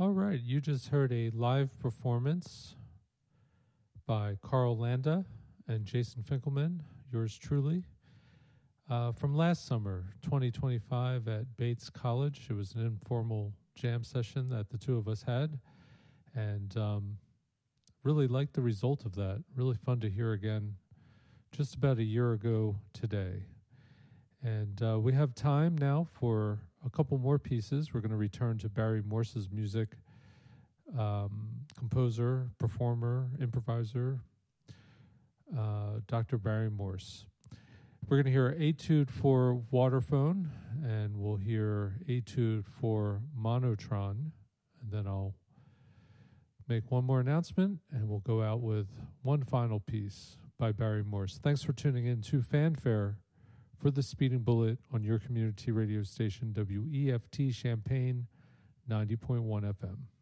All right, you just heard a live performance by Carl Landa and Jason Finkelman, yours truly, from last summer, 2025 at Bates College. It was an informal jam session that the two of us had, and really liked the result of that. Really fun to hear again just about a year ago today. And we have time now for a couple more pieces. We're going to return to Barry Morse's music, composer, performer, improviser, Dr. Barry Morse. We're going to hear Etude for Waterphone, and we'll hear Etude for Monotron, and then I'll make one more announcement, and we'll go out with one final piece by Barry Morse. Thanks for tuning in to Fanfare for the Speeding Bullet on your community radio station, WEFT Champaign 90.1 FM.